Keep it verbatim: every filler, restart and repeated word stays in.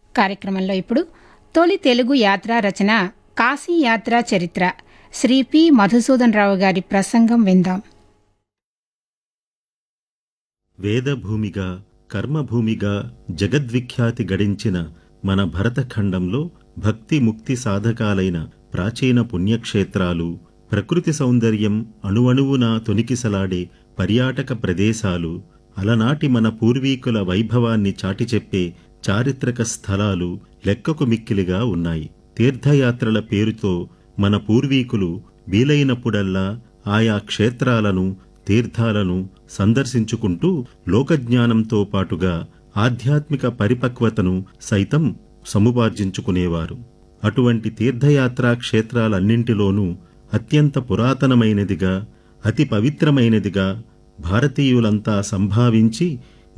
కార్యక్రమంలో ఇప్పుడు తొలి తెలుగు యాత్రా రచన కాశీ యాత్రా చరిత్ర శ్రీ పి మధుసూదన్ రావు గారి ప్రసంగం విందాం. వేదభూమిగా కర్మభూమిగా జగద్విఖ్యాతి గడించిన మన భరతఖండంలో భక్తి ముక్తి సాధకాలైన ప్రాచీన పుణ్యక్షేత్రాలు, ప్రకృతి సౌందర్యం అణువణువునా తొనికిసలాడే పర్యాటక ప్రదేశాలు, అలనాటి మన పూర్వీకుల వైభవాన్ని చాటిచెప్పే చారిత్రక స్థలాలు లెక్కకు మిక్కిలిగా ఉన్నాయి. తీర్థయాత్రల పేరుతో మన పూర్వీకులు వీలైనప్పుడల్లా ఆయా క్షేత్రాలను, తీర్థాలను సందర్శించుకుంటూ లోకజ్ఞానంతో పాటుగా ఆధ్యాత్మిక పరిపక్వతను సైతం సముపార్జించుకునేవారు. అటువంటి తీర్థయాత్రా క్షేత్రాలన్నింటిలోనూ అత్యంత పురాతనమైనదిగా, అతి పవిత్రమైనదిగా భారతీయులంతా సంభావించి